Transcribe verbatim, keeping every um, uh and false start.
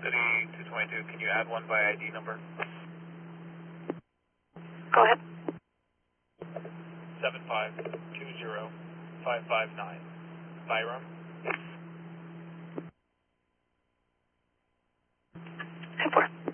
City two twenty-two, can you add one by I D number? Go ahead. seven five two zero five five nine. Byram.